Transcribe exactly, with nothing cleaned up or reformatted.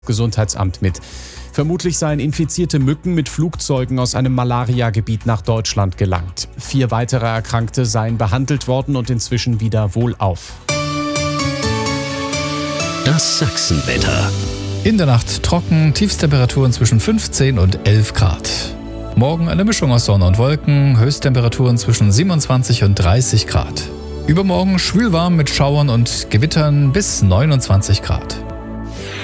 Gesundheitsamt mit. Vermutlich seien infizierte Mücken mit Flugzeugen aus einem Malaria-Gebiet nach Deutschland gelangt. Vier weitere Erkrankte seien behandelt worden und inzwischen wieder wohlauf. Das Sachsenwetter. In der Nacht trocken, Tiefstemperaturen zwischen fünfzehn und elf Grad. Morgen eine Mischung aus Sonne und Wolken, Höchsttemperaturen zwischen siebenundzwanzig und dreißig Grad. Übermorgen schwülwarm mit Schauern und Gewittern bis neunundzwanzig Grad.